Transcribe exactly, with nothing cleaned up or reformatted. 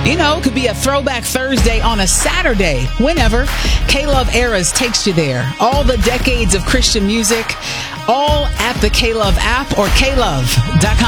You know, it could be a throwback Thursday on a Saturday. Whenever. K-Love Eras takes you there. All the decades of Christian music, all at the K-Love app or K love dot com.